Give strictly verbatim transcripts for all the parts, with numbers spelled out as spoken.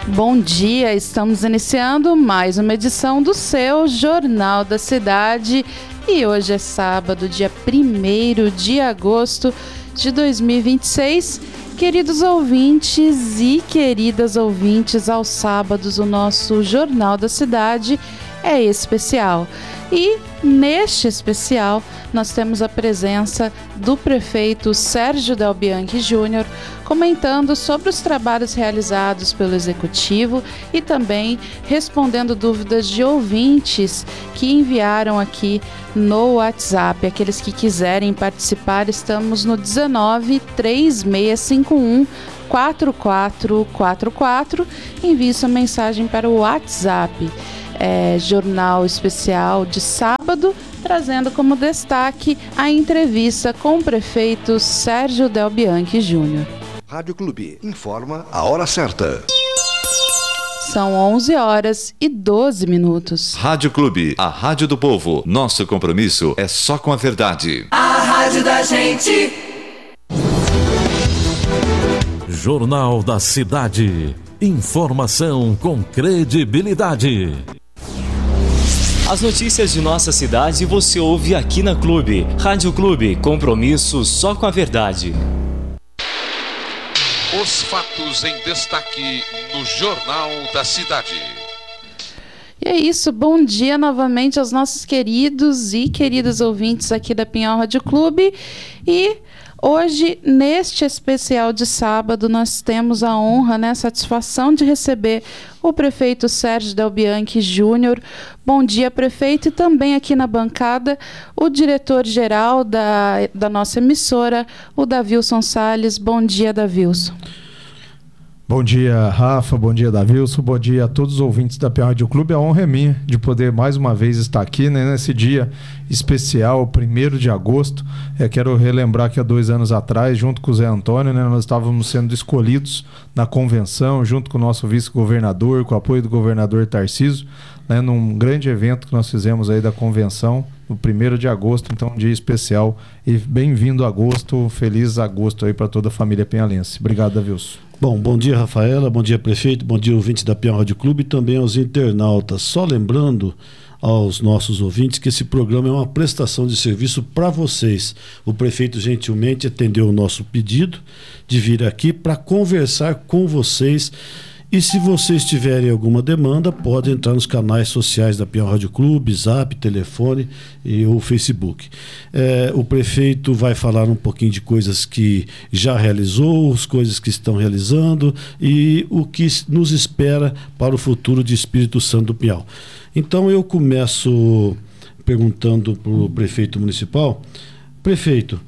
Bom dia, estamos iniciando mais uma edição do seu Jornal da Cidade e hoje é sábado, dia primeiro de agosto de dois mil e vinte e seis. Queridos ouvintes e queridas ouvintes, aos sábados o nosso Jornal da Cidade é especial. E neste especial nós temos a presença do prefeito Sérgio Del Bianchi Júnior comentando sobre os trabalhos realizados pelo Executivo e também respondendo dúvidas de ouvintes que enviaram aqui no WhatsApp. Aqueles que quiserem participar, estamos no dezenove, três seis cinco um, quatro quatro quatro quatro. Envie sua mensagem para o WhatsApp. É, jornal especial de sábado, trazendo como destaque a entrevista com o prefeito Sérgio Del Bianchi Júnior. Rádio Clube informa a hora certa. São onze horas e doze minutos. Rádio Clube, a rádio do povo. Nosso compromisso é só com a verdade. A rádio da gente. Jornal da Cidade. Informação com credibilidade. As notícias de nossa cidade você ouve aqui na Clube. Rádio Clube, compromisso só com a verdade. Os fatos em destaque no Jornal da Cidade. E é isso, bom dia novamente aos nossos queridos e queridas ouvintes aqui da Pinhal Rádio Clube. E hoje, neste especial de sábado, nós temos a honra, né, a satisfação de receber o prefeito Sérgio Del Bianchi Júnior. Bom dia, prefeito, e também aqui na bancada o diretor-geral da, da nossa emissora, o Davilson Salles. Bom dia, Davilson. Bom dia, Rafa, bom dia, Davilson, bom dia a todos os ouvintes da P A Rádio Clube. A honra é minha de poder mais uma vez estar aqui, né, nesse dia especial, primeiro de agosto. É, quero relembrar que há dois anos atrás, junto com o Zé Antônio, né, nós estávamos sendo escolhidos na convenção, junto com o nosso vice-governador, com o apoio do governador Tarcísio, né, num grande evento que nós fizemos aí da convenção, no primeiro de agosto, então um dia especial. E bem-vindo a agosto, feliz agosto aí para toda a família penhalense. Obrigado, Davilson. Bom, bom dia, Rafaela, bom dia, prefeito, bom dia, ouvintes da Pinhal Rádio Clube e também aos internautas. Só lembrando aos nossos ouvintes que esse programa é uma prestação de serviço para vocês. O prefeito gentilmente atendeu o nosso pedido de vir aqui para conversar com vocês. E se vocês tiverem alguma demanda, podem entrar nos canais sociais da Pinhal Rádio Clube, Zap, telefone e ou Facebook. É, o prefeito vai falar um pouquinho de coisas que já realizou, as coisas que estão realizando e o que nos espera para o futuro de Espírito Santo do Pinhal. Então eu começo perguntando para o prefeito municipal. Prefeito,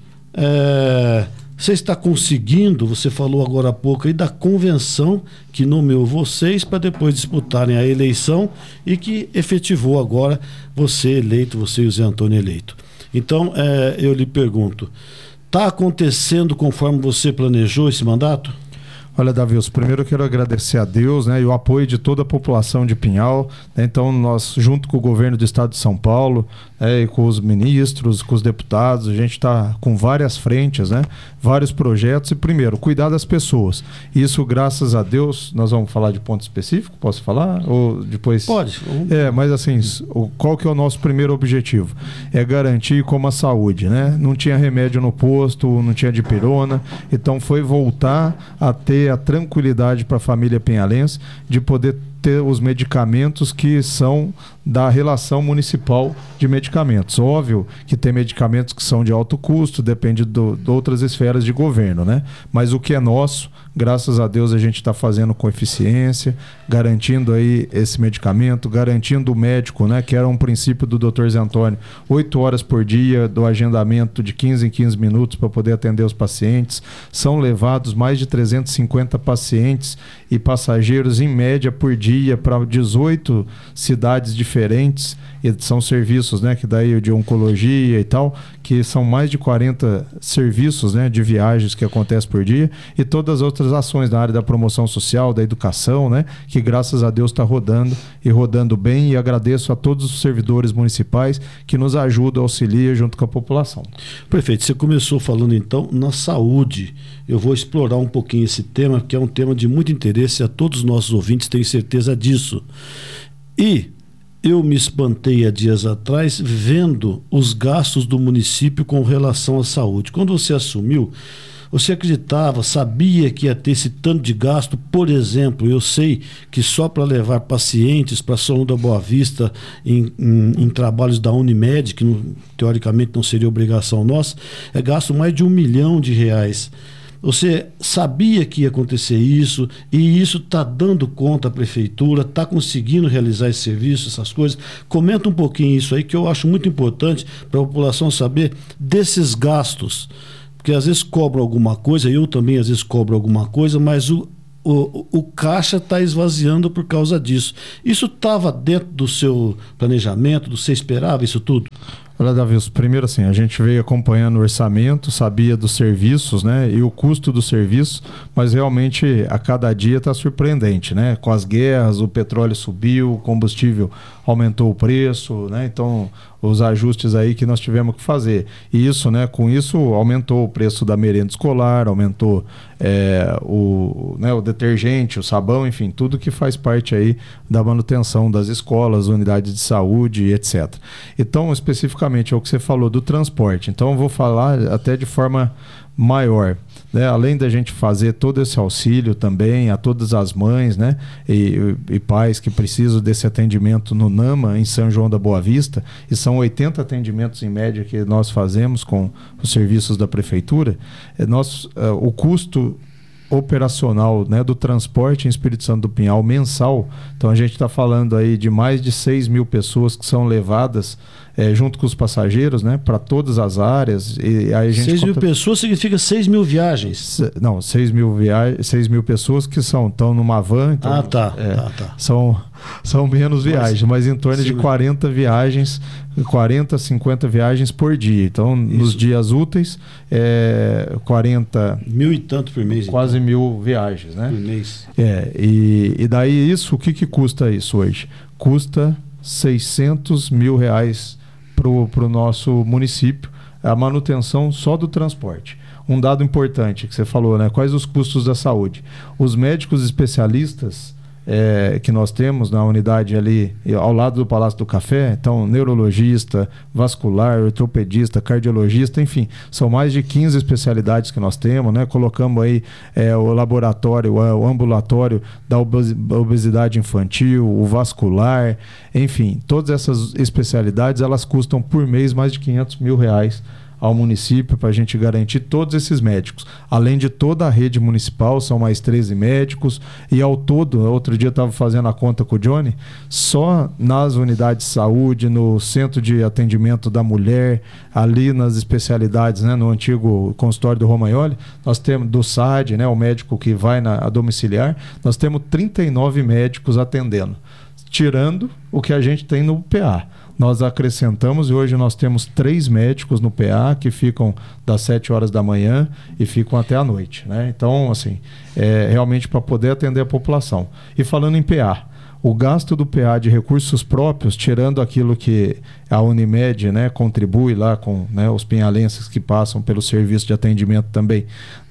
é... você está conseguindo, você falou agora há pouco aí da convenção que nomeou vocês para depois disputarem a eleição e que efetivou agora você eleito, você e o Zé Antônio eleito. Então, é, eu lhe pergunto, está acontecendo conforme você planejou esse mandato? Olha, Davilson, primeiro eu quero agradecer a Deus, né, e o apoio de toda a população de Pinhal, né. Então nós, junto com o governo do estado de São Paulo, né, e com os ministros, com os deputados, a gente está com várias frentes, né, vários projetos. E primeiro, cuidar das pessoas. Isso, graças a Deus, nós vamos falar de ponto específico, posso falar? Ou depois... Pode. É, mas assim, qual que é o nosso primeiro objetivo? É garantir como a saúde, né? Não tinha remédio no posto, não tinha dipirona, então foi voltar a ter a tranquilidade para a família penhalense de poder ter os medicamentos que são da relação municipal de medicamentos. Óbvio que tem medicamentos que são de alto custo, depende do, de outras esferas de governo, né? Mas o que é nosso, graças a Deus, a gente está fazendo com eficiência, garantindo aí esse medicamento, garantindo o médico, né? Que era um princípio do doutor Zé Antônio, oito horas por dia, do agendamento de quinze em quinze minutos para poder atender os pacientes. São levados mais de trezentos e cinquenta pacientes e passageiros em média por dia para dezoito cidades diferentes diferentes, e são serviços, né, que daí de oncologia e tal, que são mais de quarenta serviços, né, de viagens que acontecem por dia, e todas as outras ações na área da promoção social, da educação, né, que graças a Deus está rodando e rodando bem, e agradeço a todos os servidores municipais que nos ajudam, auxiliam junto com a população. Prefeito, você começou falando então na saúde. Eu vou explorar um pouquinho esse tema, que é um tema de muito interesse a todos os nossos ouvintes, tenho certeza disso. E eu me espantei há dias atrás vendo os gastos do município com relação à saúde. Quando você assumiu, você acreditava, sabia que ia ter esse tanto de gasto? Por exemplo, eu sei que só para levar pacientes para São João da Boa Vista em, em, em trabalhos da Unimed, que não, teoricamente não seria obrigação nossa, é gasto mais de um milhão de reais. Você sabia que ia acontecer isso, e isso está dando conta à prefeitura, está conseguindo realizar esse serviço, essas coisas? Comenta um pouquinho isso aí, que eu acho muito importante para a população saber desses gastos, porque às vezes cobram alguma coisa, eu também às vezes cobro alguma coisa, mas o, o, o caixa está esvaziando por causa disso. Isso estava dentro do seu planejamento, você esperava isso tudo? Olha, Davi, primeiro assim, a gente veio acompanhando o orçamento, sabia dos serviços, né, e o custo do serviço, mas realmente a cada dia está surpreendente, né, com as guerras, o petróleo subiu, o combustível aumentou o preço, né, então os ajustes aí que nós tivemos que fazer. E isso, né, com isso aumentou o preço da merenda escolar, aumentou é, o, né, o detergente, o sabão, enfim, tudo que faz parte aí da manutenção das escolas, unidades de saúde, etcétera. Então, especificamente é o que você falou do transporte. Então, eu vou falar até de forma maior, né? Além da gente fazer todo esse auxílio também a todas as mães, né, e, e pais que precisam desse atendimento no NAMA em São João da Boa Vista, e são oitenta atendimentos em média que nós fazemos com os serviços da prefeitura, é, nós, uh, o custo operacional, né, do transporte em Espírito Santo do Pinhal mensal, então a gente está falando aí de mais de seis mil pessoas que são levadas é, junto com os passageiros, né, para todas as áreas. E aí a gente seis conta... mil pessoas significa seis mil viagens? Se, não, seis mil, via... seis mil pessoas que são, estão numa van. Então, ah, tá, é, tá, tá. São, são menos viagens, mas, mas em torno sim, de quarenta viagens, quarenta, cinquenta viagens por dia. Então, isso. Nos dias úteis, é, quarenta... Mil e tanto por mês. Quase então. mil viagens, né? Por mês. É, e, e daí isso, o que, que custa isso hoje? Custa seiscentos mil reais para o nosso município, a manutenção só do transporte. Um dado importante que você falou, né? Quais os custos da saúde? Os médicos especialistas é, que nós temos na unidade ali ao lado do Palácio do Café, então neurologista, vascular, ortopedista, cardiologista, enfim, são mais de quinze especialidades que nós temos, né? Colocamos aí é, o laboratório, o ambulatório da obesidade infantil, o vascular, enfim, todas essas especialidades, elas custam por mês mais de quinhentos mil reais ao município para a gente garantir todos esses médicos. Além de toda a rede municipal, são mais treze médicos, e ao todo, outro dia eu estava fazendo a conta com o Johnny, só nas unidades de saúde, no centro de atendimento da mulher, ali nas especialidades, né, no antigo consultório do Romagnoli, nós temos do S A D, né, o médico que vai na a domiciliar, nós temos trinta e nove médicos atendendo, tirando o que a gente tem no P A. Nós acrescentamos e hoje nós temos três médicos no P A que ficam das sete horas da manhã e ficam até a noite, né? Então, assim, é realmente para poder atender a população. E falando em P A, o gasto do P A de recursos próprios, tirando aquilo que a Unimed, né, contribui lá com, né, os pinhalenses que passam pelo serviço de atendimento também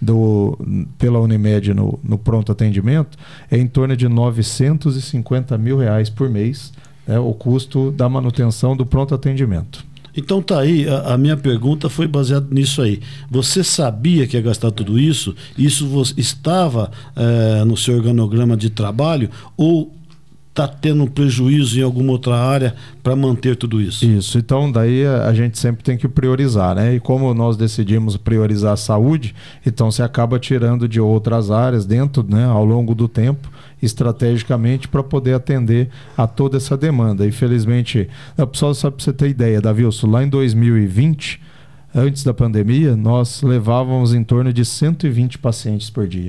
do, pela Unimed no, no pronto atendimento, é em torno de novecentos e cinquenta mil reais por mês, é o custo da manutenção do pronto atendimento. Então tá aí, a, a minha pergunta foi baseada nisso aí. Você sabia que ia gastar tudo isso? Isso você estava é, no seu organograma de trabalho, ou está tendo um prejuízo em alguma outra área para manter tudo isso? Isso, então daí a, a gente sempre tem que priorizar, né? E como nós decidimos priorizar a saúde, então você acaba tirando de outras áreas dentro, né, ao longo do tempo, estrategicamente, para poder atender a toda essa demanda. Infelizmente, só, só para você ter ideia, Davilson, lá em dois mil e vinte, antes da pandemia, nós levávamos em torno de cento e vinte pacientes por dia.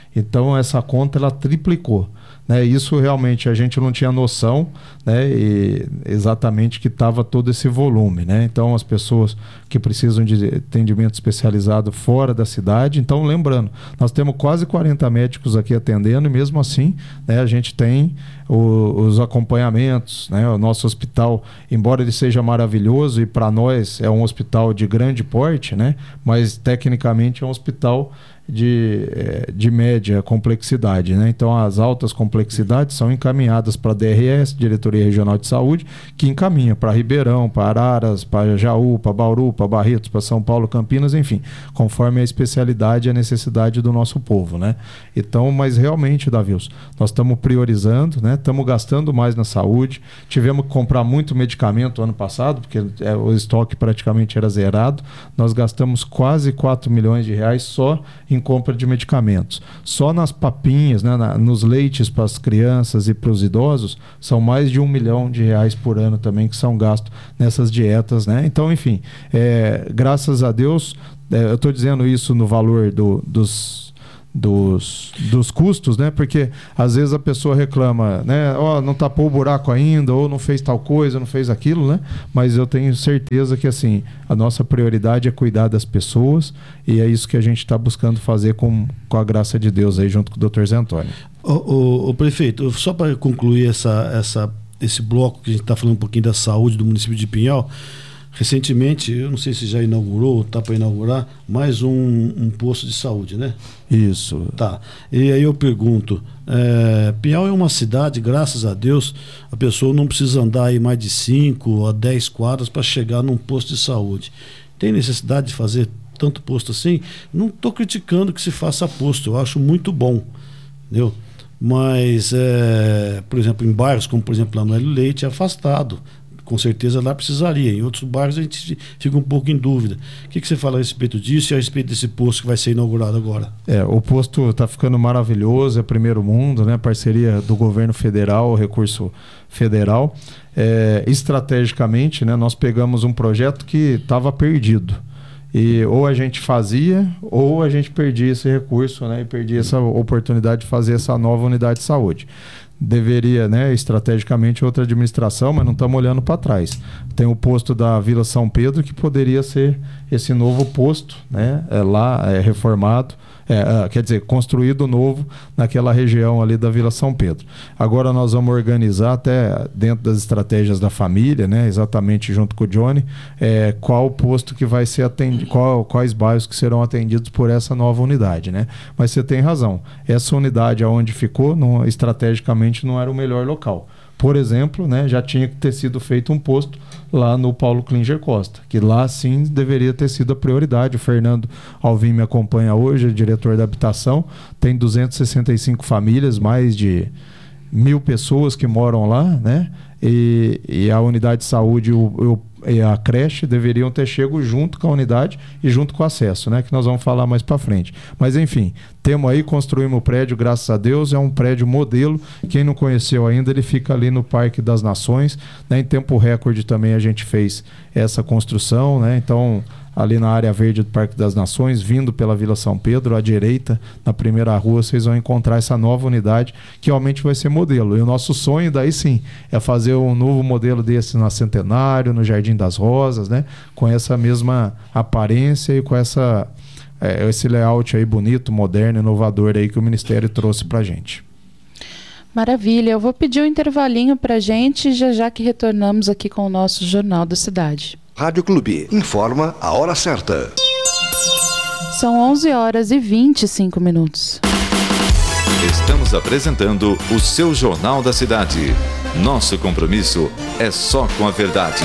Então essa conta ela triplicou. Né, isso realmente a gente não tinha noção, né, e exatamente que estava todo esse volume. Né? Então as pessoas que precisam de atendimento especializado fora da cidade, então lembrando, nós temos quase quarenta médicos aqui atendendo e mesmo assim, né, a gente tem o, os acompanhamentos, né, o nosso hospital, embora ele seja maravilhoso e para nós é um hospital de grande porte, né, mas tecnicamente é um hospital De, de média complexidade, né? Então as altas complexidades são encaminhadas para a D R S, Diretoria Regional de Saúde, que encaminha para Ribeirão, para Araras, para Jaú, para Bauru, para Barretos, para São Paulo, Campinas, enfim, conforme a especialidade e a necessidade do nosso povo, né? Então, mas realmente, Davilson, nós estamos priorizando, né? Estamos gastando mais na saúde, tivemos que comprar muito medicamento ano passado, porque é, o estoque praticamente era zerado, nós gastamos quase quatro milhões de reais só em compra de medicamentos. Só nas papinhas, né, na, nos leites para as crianças e para os idosos, são mais de um milhão de reais por ano também que são gastos nessas dietas, né? Então, enfim, é, graças a Deus, é, eu estou dizendo isso no valor do, dos Dos, dos custos, né? Porque às vezes a pessoa reclama, né? Ó, oh, não tapou o buraco ainda, ou não fez tal coisa, não fez aquilo, né? Mas eu tenho certeza que assim, a nossa prioridade é cuidar das pessoas e é isso que a gente está buscando fazer com, com a graça de Deus aí junto com o doutor Zé Antônio. O, o, o prefeito, só para concluir essa, essa, esse bloco que a gente está falando um pouquinho da saúde do município de Pinhal. Recentemente, eu não sei se já inaugurou ou está para inaugurar, mais um, um posto de saúde, né? Isso. Tá. E aí eu pergunto, é, Pinhal é uma cidade, graças a Deus, a pessoa não precisa andar aí mais de cinco a dez quadras para chegar num posto de saúde. Tem necessidade de fazer tanto posto assim? Não estou criticando que se faça posto, eu acho muito bom, entendeu? Mas, é, por exemplo, em bairros como, por exemplo, lá no Hélio Leite, é afastado. Com certeza lá precisaria. Em outros bairros a gente fica um pouco em dúvida. O que, que você fala a respeito disso e a respeito desse posto que vai ser inaugurado agora? É, o posto está ficando maravilhoso, é primeiro mundo, né? Parceria do governo federal, recurso federal. É, estrategicamente, né, nós pegamos um projeto que estava perdido. E ou a gente fazia ou a gente perdia esse recurso, né, e perdia essa oportunidade de fazer essa nova unidade de saúde. Deveria, né, estrategicamente outra administração, mas não estamos olhando para trás. Tem o posto da Vila São Pedro que poderia ser esse novo posto, né, é lá é reformado, é, quer dizer, construído novo naquela região ali da Vila São Pedro. Agora nós vamos organizar até dentro das estratégias da família, né, exatamente junto com o Johnny, é, qual posto que vai ser atendido, qual, quais bairros que serão atendidos por essa nova unidade, né? Mas você tem razão, essa unidade aonde ficou, não, estrategicamente não era o melhor local. Por exemplo, né, já tinha que ter sido feito um posto lá no Paulo Klinger Costa, que lá sim deveria ter sido a prioridade. O Fernando Alvim me acompanha hoje, é diretor da habitação, tem duzentas e sessenta e cinco famílias, mais de mil pessoas que moram lá, né? E, e a unidade de saúde o, o, e a creche deveriam ter chego junto com a unidade e junto com o acesso, né? Que nós vamos falar mais para frente. Mas enfim, temos aí, construímos o prédio, graças a Deus, é um prédio modelo. Quem não conheceu ainda, ele fica ali no Parque das Nações, né? Em tempo recorde também a gente fez essa construção, né? Então, ali na área verde do Parque das Nações, vindo pela Vila São Pedro, à direita, na primeira rua, vocês vão encontrar essa nova unidade, que realmente vai ser modelo. E o nosso sonho, daí sim, é fazer um novo modelo desse na Centenário, no Jardim das Rosas, né? Com essa mesma aparência e com essa, é, esse layout aí bonito, moderno, inovador aí que o Ministério trouxe pra gente. Maravilha, eu vou pedir um intervalinho pra gente, já já que retornamos aqui com o nosso Jornal da Cidade. Rádio Clube informa a hora certa. São onze horas e vinte e cinco minutos. Estamos apresentando o seu Jornal da Cidade. Nosso compromisso é só com a verdade.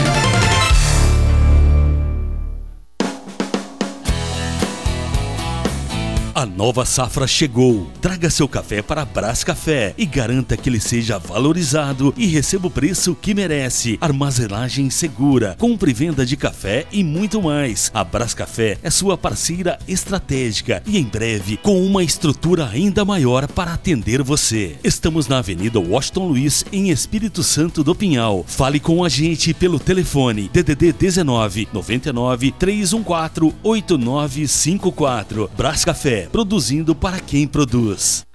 A nova safra chegou. Traga seu café para a Brás Café e garanta que ele seja valorizado e receba o preço que merece. Armazenagem segura, compra e venda de café e muito mais. A Brás Café é sua parceira estratégica e em breve com uma estrutura ainda maior para atender você. Estamos na Avenida Washington Luiz, em Espírito Santo do Pinhal. Fale com a gente pelo telefone D D D dezenove, noventa e nove, trezentos e quatorze, oito nove cinco quatro. Brás Café, produzindo para quem produz.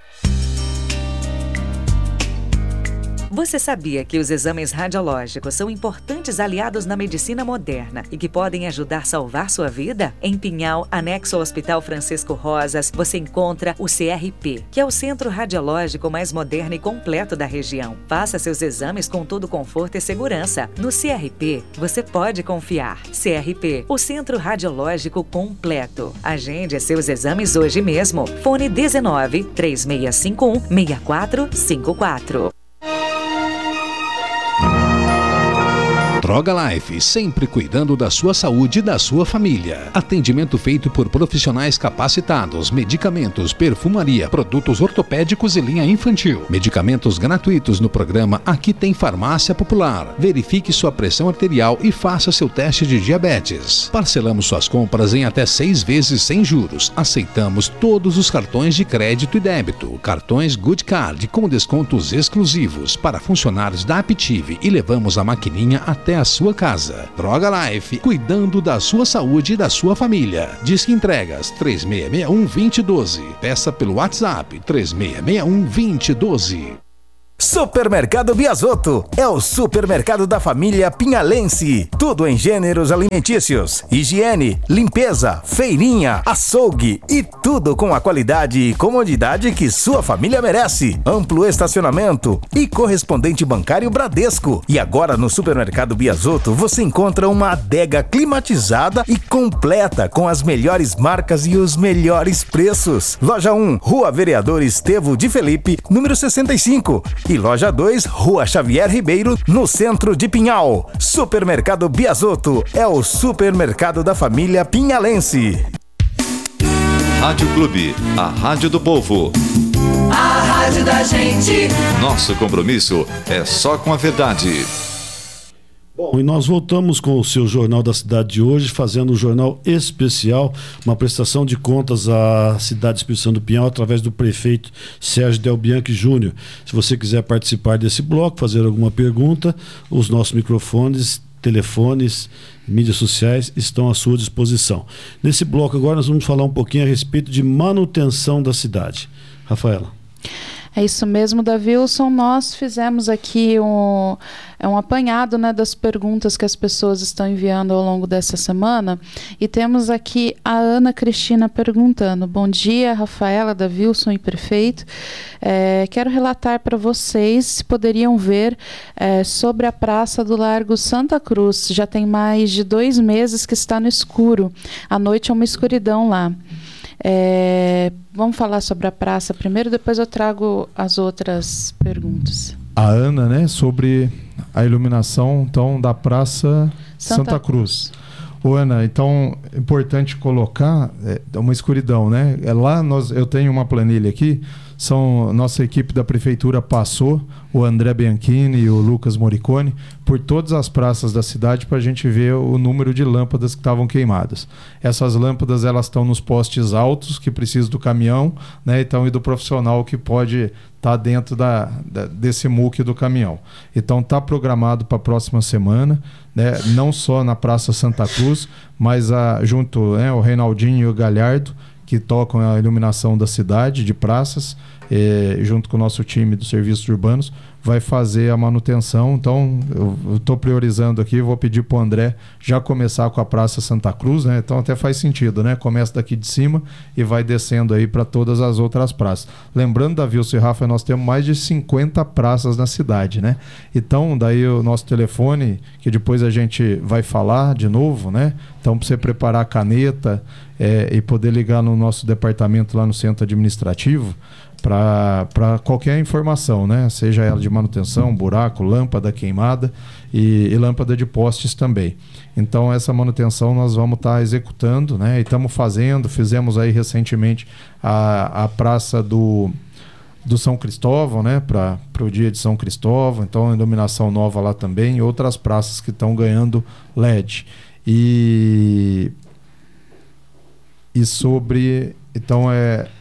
Você sabia que os exames radiológicos são importantes aliados na medicina moderna e que podem ajudar a salvar sua vida? Em Pinhal, anexo ao Hospital Francisco Rosas, você encontra o C R P, que é o centro radiológico mais moderno e completo da região. Faça seus exames com todo conforto e segurança. No C R P, você pode confiar. C R P, o centro radiológico completo. Agende seus exames hoje mesmo. Fone dezenove, três seis cinco um, seis quatro cinco quatro. Droga Life, sempre cuidando da sua saúde e da sua família. Atendimento feito por profissionais capacitados, medicamentos, perfumaria, produtos ortopédicos e linha infantil. Medicamentos gratuitos no programa Aqui Tem Farmácia Popular. Verifique sua pressão arterial e faça seu teste de diabetes. Parcelamos suas compras em até seis vezes sem juros. Aceitamos todos os cartões de crédito e débito. Cartões Good Card com descontos exclusivos para funcionários da Aptive e levamos a maquininha até a sua casa. Droga Life, cuidando da sua saúde e da sua família. Disque entregas três seis seis um, dois zero um dois. Peça pelo WhatsApp três seis seis um, dois zero um dois. Supermercado Biasotto é o supermercado da família pinhalense. Tudo em gêneros alimentícios, higiene, limpeza, feirinha, açougue e tudo com a qualidade e comodidade que sua família merece. Amplo estacionamento e correspondente bancário Bradesco. E agora no Supermercado Biasotto você encontra uma adega climatizada e completa com as melhores marcas e os melhores preços. Loja um, Rua Vereador Estevo de Felipe, número sessenta e cinco. E Loja dois, Rua Xavier Ribeiro, no centro de Pinhal. Supermercado Biasotto é o supermercado da família pinhalense. Rádio Clube, a rádio do povo. A rádio da gente. Nosso compromisso é só com a verdade. Bom, e nós voltamos com o seu Jornal da Cidade de hoje, fazendo um jornal especial, uma prestação de contas à cidade de Espírito Santo do Pinhal, através do prefeito Sérgio Del Bianchi Júnior. Se você quiser participar desse bloco, fazer alguma pergunta, os nossos microfones, telefones, mídias sociais estão à sua disposição. Nesse bloco agora nós vamos falar um pouquinho a respeito de manutenção da cidade. Rafaela. É isso mesmo, Davilson. Nós fizemos aqui um, é um apanhado, né, das perguntas que as pessoas estão enviando ao longo dessa semana. E temos aqui a Ana Cristina perguntando: bom dia, Rafaela, Davilson e prefeito. É, quero relatar para vocês se poderiam ver é, sobre a praça do Largo Santa Cruz. Já tem mais de dois meses que está no escuro. À noite é uma escuridão lá. É, vamos falar sobre a praça primeiro, depois eu trago as outras perguntas. A Ana, né, sobre a iluminação então da Praça Santa, Santa Cruz. Ô, Ana, então é importante colocar é, uma escuridão, né? É, lá nós, eu tenho uma planilha aqui, são, nossa equipe da prefeitura passou, o André Bianchini e o Lucas Moricone, por todas as praças da cidade para a gente ver o número de lâmpadas que estavam queimadas. Essas lâmpadas, elas estão nos postes altos, que precisam do caminhão, né, então, e do profissional que pode estar tá dentro da, da, desse muque do caminhão. Então está programado para a próxima semana, né, não só na Praça Santa Cruz, mas a, junto, né, o Reinaldinho e o Galhardo, que tocam a iluminação da cidade, de praças, eh, junto com o nosso time dos serviços urbanos, vai fazer a manutenção. Então, eu estou priorizando aqui, vou pedir para o André já começar com a Praça Santa Cruz, né? Então até faz sentido, né? Começa daqui de cima e vai descendo aí para todas as outras praças. Lembrando, Davilson e Rafa, nós temos mais de cinquenta praças na cidade, né? Então, daí o nosso telefone, que depois a gente vai falar de novo, né? Então, para você preparar a caneta é, e poder ligar no nosso departamento lá no centro administrativo, para qualquer informação, né? Seja ela de manutenção, buraco, lâmpada queimada e, e lâmpada de postes também. Então essa manutenção nós vamos estar tá executando, né? E estamos fazendo, fizemos aí recentemente a, a praça do, do São Cristóvão, né? Para o dia de São Cristóvão, então iluminação nova lá também, e outras praças que estão ganhando L E D. E, e sobre... Então é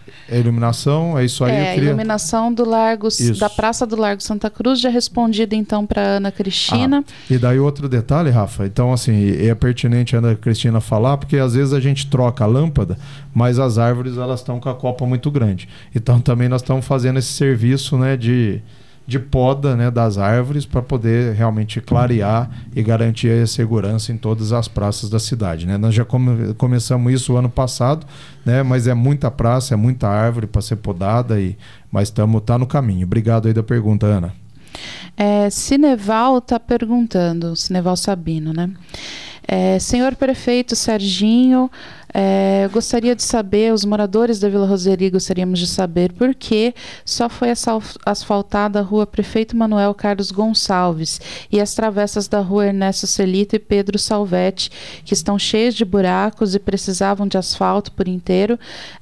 a iluminação, é isso aí. É, eu queria... a iluminação do Largo, Isso. da Praça do Largo Santa Cruz, já respondida então para Ana Cristina. Ah, e daí outro detalhe, Rafa, então assim, é pertinente a Ana Cristina falar, porque às vezes a gente troca a lâmpada, mas as árvores elas estão com a copa muito grande. Então também nós estamos fazendo esse serviço, né, de, de poda, né, das árvores para poder realmente clarear e garantir a segurança em todas as praças da cidade, né? Nós já come, começamos isso ano passado, né, mas é muita praça, é muita árvore para ser podada, e, mas estamos tá no caminho. Obrigado aí da pergunta, Ana. É, Cineval está perguntando, Cineval Sabino, né? É, senhor prefeito Serginho, é, gostaria de saber, os moradores da Vila Roseli gostaríamos de saber por que só foi asfaltada a rua Prefeito Manuel Carlos Gonçalves e as travessas da rua Ernesto Celito e Pedro Salvetti, que estão cheias de buracos e precisavam de asfalto por inteiro,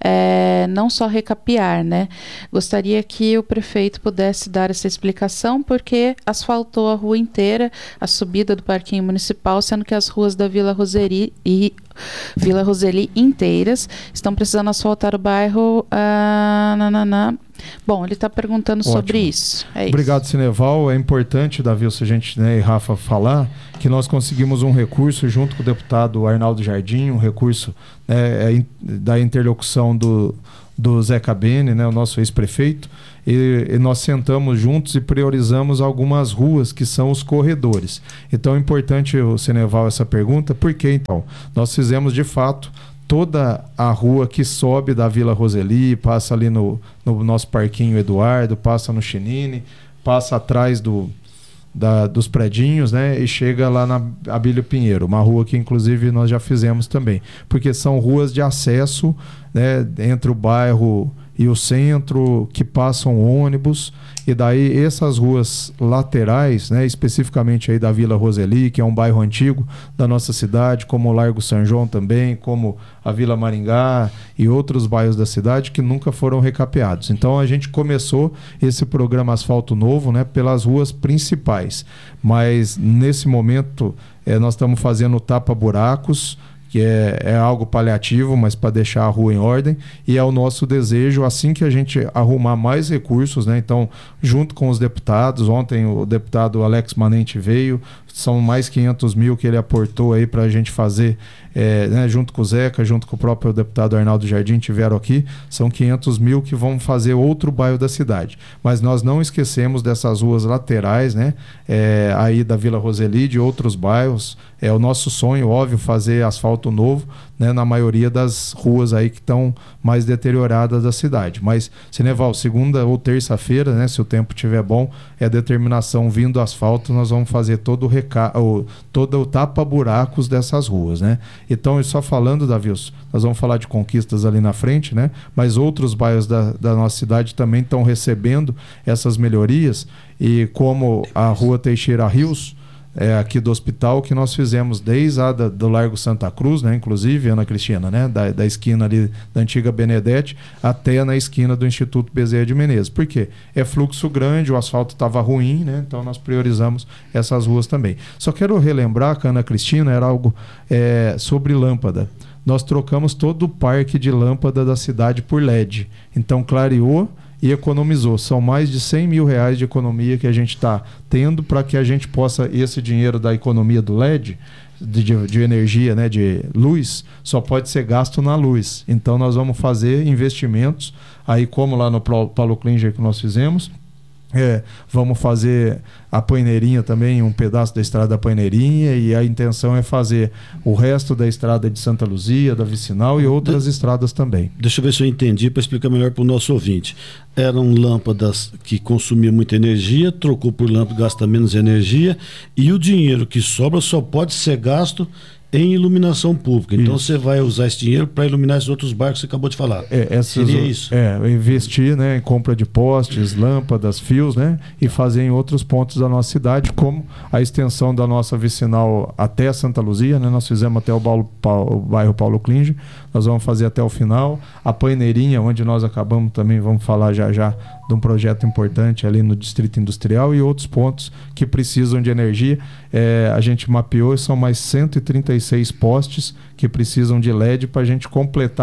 é, não só recapear, né? Gostaria que o prefeito pudesse dar essa explicação, porque asfaltou a rua inteira, a subida do parquinho municipal, sendo que as ruas da Vila Roseli e Vila Roseli inteiras estão precisando asfaltar o bairro. Ah, nananá. Bom, ele está perguntando Ótimo. sobre isso. É Obrigado, isso. Cineval. É importante, Davi, se a gente, né, e Rafa falar que nós conseguimos um recurso junto com o deputado Arnaldo Jardim, um recurso, né, da interlocução do, do Zé Cabene, né, o nosso ex-prefeito. E, e nós sentamos juntos e priorizamos algumas ruas que são os corredores. Então é importante o Cineval essa pergunta, por que então? Nós fizemos de fato toda a rua que sobe da Vila Roseli, passa ali no, no nosso parquinho Eduardo, passa no Chinine, passa atrás do, da, dos predinhos, né, e chega lá na Abílio Pinheiro, uma rua que inclusive nós já fizemos também, porque são ruas de acesso, né, entre o bairro e o centro, que passam ônibus, e daí essas ruas laterais, né, especificamente aí da Vila Roseli, que é um bairro antigo da nossa cidade, como o Largo São João também, como a Vila Maringá e outros bairros da cidade que nunca foram recapeados. Então a gente começou esse programa Asfalto Novo, né, pelas ruas principais, mas nesse momento eh, nós estamos fazendo tapa-buracos, que é, é algo paliativo, mas para deixar a rua em ordem, e é o nosso desejo, assim que a gente arrumar mais recursos, né? Então, junto com os deputados, ontem o deputado Alex Manente veio, são mais quinhentos mil que ele aportou aí para a gente fazer, é, né, junto com o Zeca, junto com o próprio deputado Arnaldo Jardim, tiveram aqui, são quinhentos mil que vão fazer outro bairro da cidade. Mas nós não esquecemos dessas ruas laterais, né, é, aí da Vila Roseli, de outros bairros. É o nosso sonho, óbvio, fazer asfalto novo, né, na maioria das ruas aí que estão mais deterioradas da cidade. Mas, Cineval, segunda ou terça-feira, né, se o tempo estiver bom, é determinação vindo asfalto, nós vamos fazer todo o reca... o, todo o tapa-buracos dessas ruas, né? Então, só falando, Davilson, nós vamos falar de conquistas ali na frente, né? Mas outros bairros da, da nossa cidade também estão recebendo essas melhorias, e como a Rua Teixeira Rios, É, aqui do hospital, que nós fizemos desde a da, do Largo Santa Cruz, né, inclusive, Ana Cristina, né, da, da esquina ali da antiga Benedete até na esquina do Instituto Bezerra de Menezes. Por quê? É fluxo grande, o asfalto estava ruim, né, então nós priorizamos essas ruas também. Só quero relembrar que a Ana Cristina era algo é, sobre lâmpada. Nós trocamos todo o parque de lâmpada da cidade por L E D. Então clareou e economizou. São mais de cem mil reais de economia que a gente está tendo para que a gente possa, esse dinheiro da economia do L E D, de, de, de energia, né, de luz, só pode ser gasto na luz. Então nós vamos fazer investimentos, aí como lá no Paulo Klinger que nós fizemos, É, vamos fazer a Paineirinha também, um pedaço da estrada da Paineirinha, e a intenção é fazer o resto da estrada de Santa Luzia, da Vicinal e outras de... estradas também. Deixa eu ver se eu entendi para explicar melhor para o nosso ouvinte. Eram lâmpadas que consumiam muita energia, trocou por lâmpada que gasta menos energia, e o dinheiro que sobra só pode ser gasto em iluminação pública. Então isso. Você vai usar esse dinheiro para iluminar esses outros bairros que você acabou de falar. É, essas, Seria isso? É, investir, né, em compra de postes, lâmpadas, fios, né, e fazer em outros pontos da nossa cidade, como a extensão da nossa vicinal até Santa Luzia, né, nós fizemos até o, Paulo, o bairro Paulo Klinger, nós vamos fazer até o final. A Paineirinha, onde nós acabamos também, vamos falar já já de um projeto importante ali no Distrito Industrial, e outros pontos que precisam de energia. É, a gente mapeou e são mais cento e trinta e seis postes que precisam de L E D para a gente completar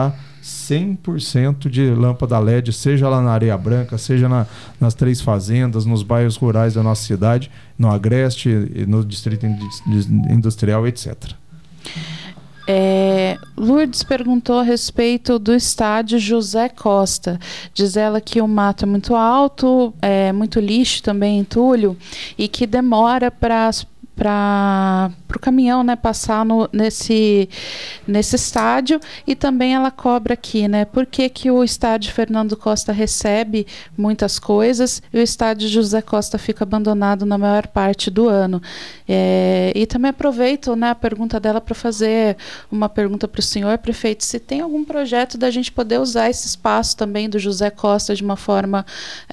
cem por cento de lâmpada L E D, seja lá na Areia Branca, seja na, nas Três Fazendas, nos bairros rurais da nossa cidade, no Agreste, no Distrito Industrial, etcétera. É, Lourdes perguntou a respeito do estádio José Costa. Diz ela que o mato é muito alto, é muito lixo também, entulho, e que demora para para o caminhão, né, passar no, nesse, nesse estádio. E também ela cobra aqui, né, por que que o estádio Fernando Costa recebe muitas coisas e o estádio José Costa fica abandonado na maior parte do ano. É, e também aproveito, né, a pergunta dela para fazer uma pergunta para o senhor prefeito, se tem algum projeto da gente poder usar esse espaço também do José Costa de uma forma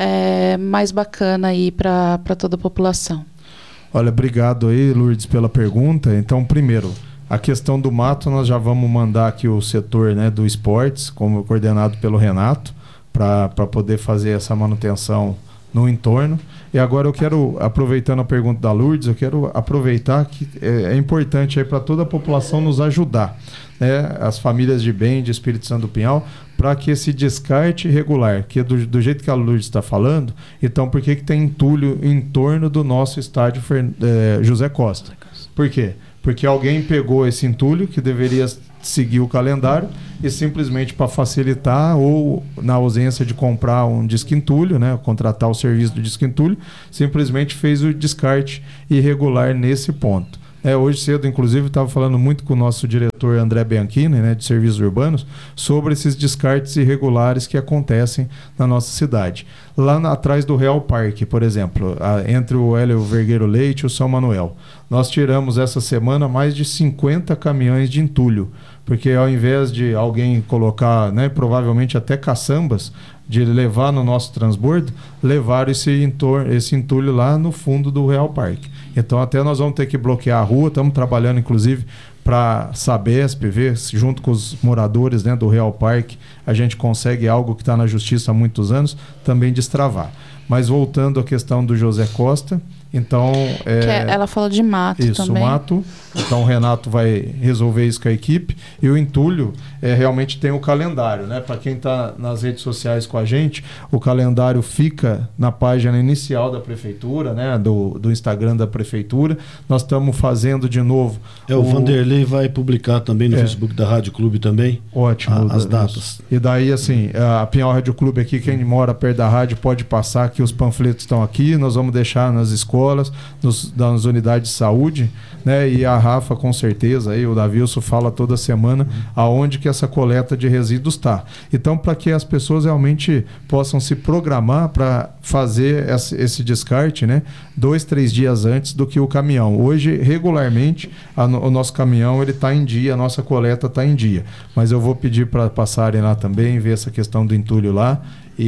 é, mais bacana aí para toda a população. Olha, obrigado aí, Lourdes, pela pergunta. Então, primeiro, a questão do mato, nós já vamos mandar aqui o setor, né, do esportes, como coordenado pelo Renato, para poder fazer essa manutenção no entorno. E agora eu quero, aproveitando a pergunta da Lourdes, eu quero aproveitar que é, é importante aí para toda a população nos ajudar, né, as famílias de bem de Espírito Santo do Pinhal, para que esse descarte regular, que é do, do jeito que a Lourdes está falando, então por que que tem entulho em torno do nosso estádio é, José Costa? Por quê? Porque alguém pegou esse entulho que deveria seguir o calendário e simplesmente para facilitar ou na ausência de comprar um disco-entulho, né, contratar o serviço do disco-entulho, simplesmente fez o descarte irregular nesse ponto. É, hoje cedo, inclusive, estava falando muito com o nosso diretor André Bianchini, né, de serviços urbanos, sobre esses descartes irregulares que acontecem na nossa cidade. Lá na, atrás do Real Parque, por exemplo, a, entre o Hélio Vergueiro Leite e o São Manuel, nós tiramos essa semana mais de cinquenta caminhões de entulho, porque ao invés de alguém colocar, né, provavelmente até caçambas, de levar no nosso transbordo, levaram esse, entor- esse entulho lá no fundo do Real Parque. Então até nós vamos ter que bloquear a rua, estamos trabalhando inclusive para a Sabesp, ver se junto com os moradores, né, do Real Parque a gente consegue algo que está na justiça há muitos anos, também destravar. Mas voltando à questão do José Costa, então... É, que é, ela falou de mato isso, também. Isso, mato. Então o Renato vai resolver isso com a equipe. E o entulho é, realmente tem o calendário, né? Para quem está nas redes sociais com a gente, o calendário fica na página inicial da prefeitura, né? Do, do Instagram da prefeitura. Nós estamos fazendo de novo... É, o, o Vanderlei vai publicar também no é, Facebook da Rádio Clube também. Ótimo. A, as datas. E daí, assim, a Pinhal Rádio Clube aqui, quem mora perto da rádio pode passar que os panfletos estão aqui. Nós vamos deixar nas escolas, nos, nas unidades de saúde, né? E a Rafa, com certeza, aí, o Davilson fala toda semana aonde que essa coleta de resíduos está. Então, para que as pessoas realmente possam se programar para fazer esse, esse descarte, né, dois, três dias antes do que o caminhão. Hoje, regularmente, a, o nosso caminhão está em dia, a nossa coleta está em dia. Mas eu vou pedir para passarem lá também, ver essa questão do entulho lá.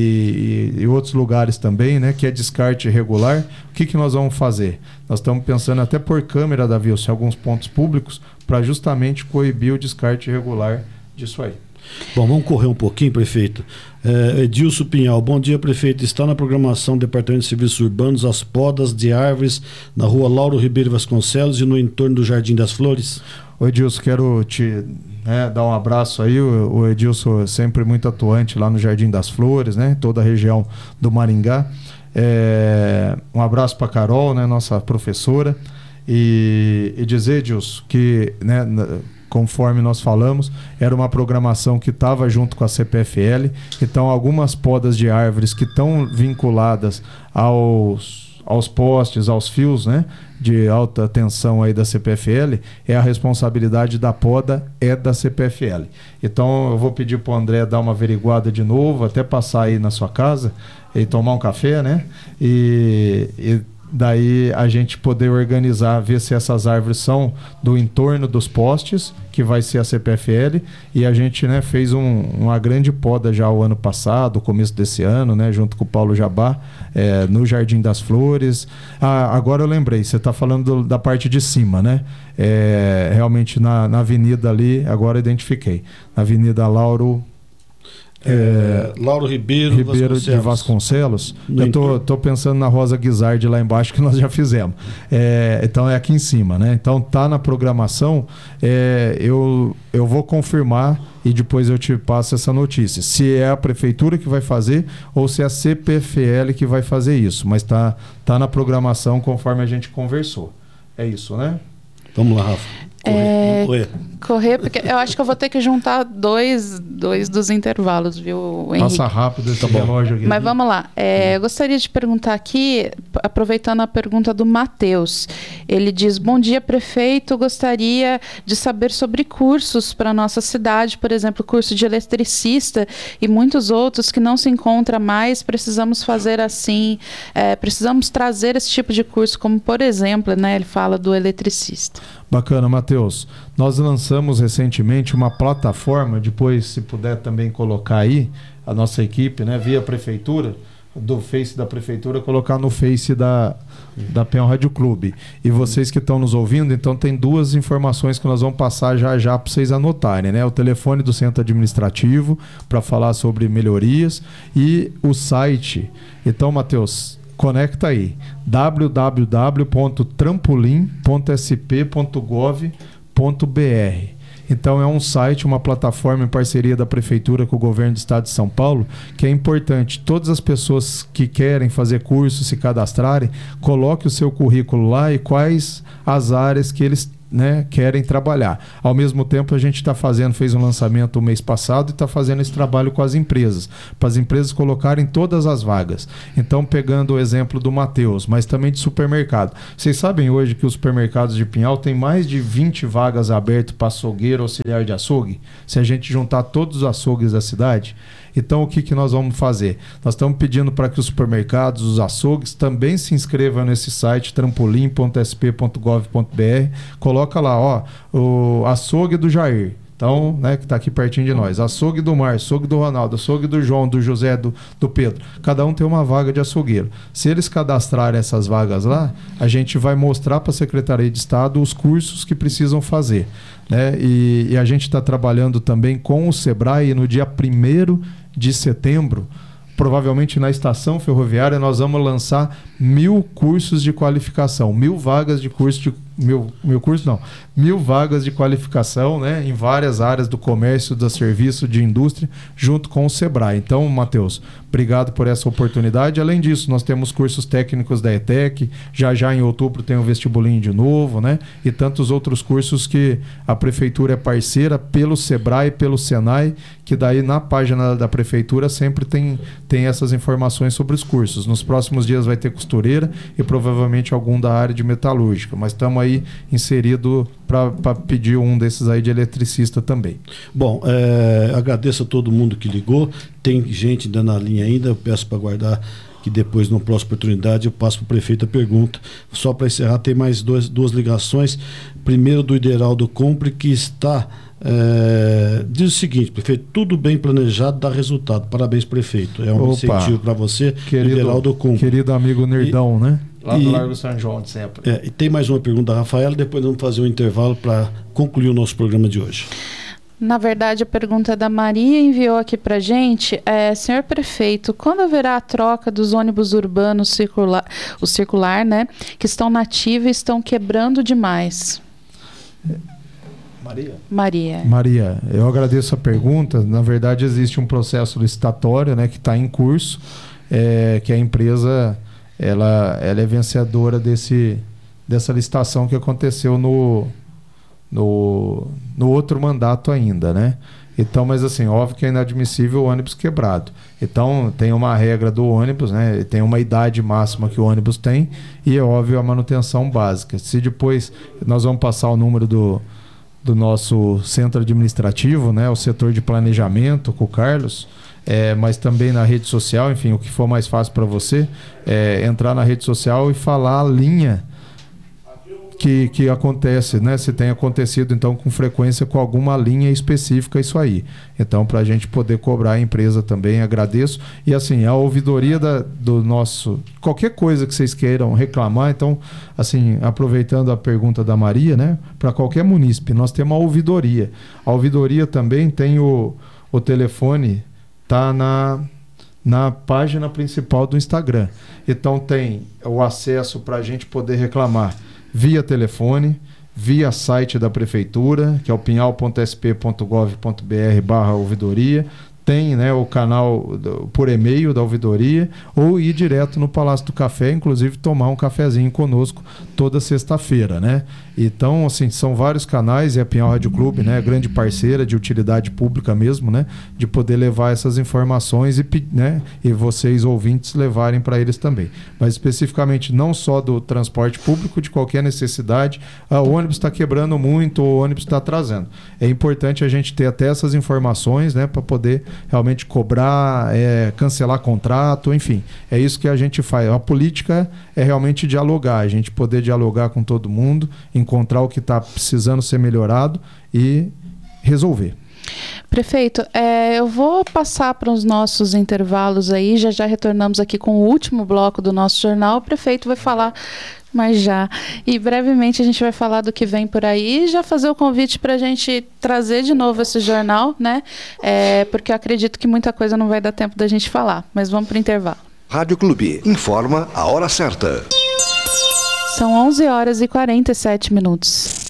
E, e, e outros lugares também, né, que é descarte irregular. O que, que nós vamos fazer? Nós estamos pensando até por câmera, Davi, em alguns pontos públicos, para justamente coibir o descarte irregular disso aí. Bom, vamos correr um pouquinho, prefeito. É, Edilson Pinhal, bom dia, prefeito. Está na programação do Departamento de Serviços Urbanos as podas de árvores na rua Lauro Ribeiro Vasconcelos e no entorno do Jardim das Flores? Oi, Edilson, quero te... É, dar um abraço aí, o, o Edilson é sempre muito atuante lá no Jardim das Flores, né, toda a região do Maringá. É, um abraço para a Carol, né, nossa professora, e, e dizer, Edilson, que, né, conforme nós falamos, era uma programação que estava junto com a C P F L, então algumas podas de árvores que estão vinculadas aos, aos postes, aos fios, né, de alta tensão aí da C P F L, é a responsabilidade da poda é da C P F L. Então eu vou pedir para o André dar uma averiguada de novo, até passar aí na sua casa e tomar um café, né? E, e daí a gente poder organizar, ver se essas árvores são do entorno dos postes, que vai ser a C P F L, e a gente, né, fez um, uma grande poda já o ano passado, começo desse ano, né, junto com o Paulo Jabá, é, no Jardim das Flores. Ah, agora eu lembrei, você está falando do, da parte de cima, né? É, realmente na, na avenida ali, agora eu identifiquei, na Avenida Lauro... É, Lauro Ribeiro, Ribeiro de Vasconcelos. Eu tô, tô pensando na Rosa Guizardi lá embaixo, que nós já fizemos. É, então é aqui em cima, né? Então tá na programação. É, eu, eu vou confirmar e depois eu te passo essa notícia. Se é a prefeitura que vai fazer ou se é a C P F L que vai fazer isso. Mas tá, tá na programação conforme a gente conversou. É isso, né? Vamos lá, Rafa. Correr, é, correr. correr, porque eu acho que eu vou ter que juntar dois, dois dos intervalos, viu, Henrique? Passa rápido esse relógio aqui. Mas vamos lá. É, eu gostaria de perguntar aqui, aproveitando a pergunta do Matheus. Ele diz: bom dia, prefeito. Gostaria de saber sobre cursos para a nossa cidade, por exemplo, curso de eletricista e muitos outros que não se encontra mais. Precisamos fazer assim, é, precisamos trazer esse tipo de curso, como por exemplo, né, ele fala do eletricista. Bacana, Matheus. Nós lançamos recentemente uma plataforma, depois se puder também colocar aí, a nossa equipe, né, via prefeitura, do Face da prefeitura, colocar no Face da, da Peão Rádio Clube. E vocês que estão nos ouvindo, então tem duas informações que nós vamos passar já já para vocês anotarem, né? O telefone do centro administrativo para falar sobre melhorias e o site. Então, Matheus, conecta aí, w w w ponto trampolim ponto s p ponto gov ponto b r. Então é um site, uma plataforma em parceria da Prefeitura com o Governo do Estado de São Paulo, que é importante. Todas as pessoas que querem fazer curso, se cadastrarem, coloque o seu currículo lá e quais as áreas que eles, né, querem trabalhar. Ao mesmo tempo, a gente está fazendo, fez um lançamento o mês passado e está fazendo esse trabalho com as empresas, para as empresas colocarem todas as vagas. Então, pegando o exemplo do Matheus, mas também de supermercado. Vocês sabem hoje que os supermercados de Pinhal têm mais de vinte vagas abertas para açougueiro, auxiliar de açougue, se a gente juntar todos os açougues da cidade. Então, o que, que nós vamos fazer? Nós estamos pedindo para que os supermercados, os açougues, também se inscrevam nesse site, trampolim ponto s p ponto gov ponto b r. Coloca lá, ó, o açougue do Jair. Então, né, que está aqui pertinho de nós. Açougue do Mar, açougue do Ronaldo, açougue do João, do José, do, do Pedro. Cada um tem uma vaga de açougueiro. Se eles cadastrarem essas vagas lá, a gente vai mostrar para a Secretaria de Estado os cursos que precisam fazer, né? E, e a gente está trabalhando também com o Sebrae e no dia primeiro de setembro, provavelmente na estação ferroviária, nós vamos lançar mil cursos de qualificação, mil vagas de curso de mil, mil cursos não, mil vagas de qualificação, né, em várias áreas do comércio, do serviço, de indústria, junto com o Sebrae. Então, Matheus, obrigado por essa oportunidade. Além disso, nós temos cursos técnicos da E T E C, já já em outubro tem o vestibulinho de novo, né, e tantos outros cursos que a Prefeitura é parceira pelo Sebrae, pelo Senai, que daí na página da Prefeitura sempre tem, tem essas informações sobre os cursos. Nos próximos dias vai ter costureira e provavelmente algum da área de metalúrgica, mas estamos aí inserido para pedir um desses aí de eletricista também. Bom, é, agradeço a todo mundo que ligou. Tem gente ainda na linha ainda, eu peço para guardar que depois, na próxima oportunidade, eu passo para o prefeito a pergunta. Só para encerrar, tem mais dois, duas ligações. Primeiro do Ideraldo Compre, que está... É, diz o seguinte, prefeito, tudo bem planejado dá resultado. Parabéns, prefeito. É um Opa, incentivo para você, querido, Ideraldo Compre. Querido amigo Nerdão, e, né? Lá do e, Largo São João de sempre. É, e tem mais uma pergunta da Rafaela, depois vamos fazer um intervalo para concluir o nosso programa de hoje. Na verdade, a pergunta da Maria enviou aqui para a gente. É, senhor prefeito, quando haverá a troca dos ônibus urbanos circular, o circular, né, que estão na ativa e estão quebrando demais? Maria? Maria. Maria, eu agradeço a pergunta. Na verdade, existe um processo licitatório, né, que está em curso, é, que a empresa ela, ela é vencedora desse, dessa licitação que aconteceu no, no, no outro mandato ainda, né? Então, mas assim, óbvio que é inadmissível o ônibus quebrado. Então, tem uma regra do ônibus, né? Tem uma idade máxima que o ônibus tem e, é óbvio, a manutenção básica. Se depois nós vamos passar o número do do nosso centro administrativo, né, o setor de planejamento com o Carlos, é, mas também na rede social, enfim, o que for mais fácil para você, é entrar na rede social e falar a linha que, que acontece, né, se tem acontecido então com frequência com alguma linha específica isso aí. Então, para a gente poder cobrar a empresa também, agradeço. E assim, a ouvidoria da, do nosso... Qualquer coisa que vocês queiram reclamar, então, assim, aproveitando a pergunta da Maria, né, para qualquer munícipe, nós temos a ouvidoria. A ouvidoria também tem o, o telefone está na, na página principal do Instagram. Então tem o acesso para a gente poder reclamar via telefone, via site da prefeitura, que é o pinhal ponto s p ponto gov ponto b r barra ouvidoria. Tem, né, o canal do, por e-mail da ouvidoria, ou ir direto no Palácio do Café, inclusive tomar um cafezinho conosco toda sexta-feira, né? Então, assim, são vários canais, e a Pinhal Rádio Clube, né, grande parceira de utilidade pública mesmo, né, de poder levar essas informações e, né, e vocês ouvintes levarem para eles também. Mas especificamente não só do transporte público, de qualquer necessidade, ah, o ônibus está quebrando muito, o ônibus está atrasando. É importante a gente ter até essas informações, né, para poder realmente cobrar, é, cancelar contrato, enfim, é isso que a gente faz. A política é realmente dialogar, a gente poder dialogar com todo mundo, encontrar o que está precisando ser melhorado e resolver. Prefeito, é, eu vou passar para os nossos intervalos aí, já já retornamos aqui com o último bloco do nosso jornal. O prefeito vai falar, mas já, e brevemente a gente vai falar do que vem por aí e já fazer o convite para a gente trazer de novo esse jornal, né? É, porque eu acredito que muita coisa não vai dar tempo da gente falar, mas vamos para o intervalo. Rádio Clube, informa a hora certa. São onze horas e quarenta e sete minutos.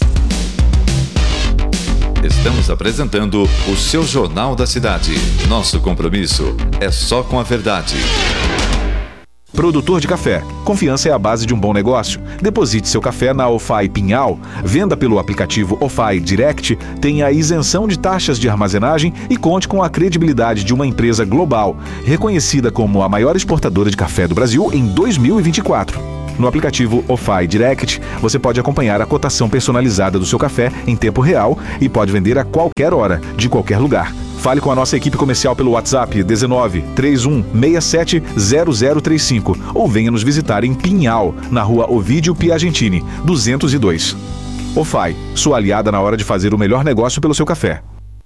Estamos apresentando o seu Jornal da Cidade. Nosso compromisso é só com a verdade. Produtor de café. Confiança é a base de um bom negócio. Deposite seu café na OFAI Pinhal, venda pelo aplicativo OFAI Direct, tenha a isenção de taxas de armazenagem e conte com a credibilidade de uma empresa global, reconhecida como a maior exportadora de café do Brasil em dois mil e vinte e quatro. No aplicativo OFAI Direct, você pode acompanhar a cotação personalizada do seu café em tempo real e pode vender a qualquer hora, de qualquer lugar. Fale com a nossa equipe comercial pelo WhatsApp dezenove, trinta e um, sessenta e sete, zero zero trinta e cinco ou venha nos visitar em Pinhal, na rua Ovídio Piagentini, duzentos e dois. OFAI, sua aliada na hora de fazer o melhor negócio pelo seu café.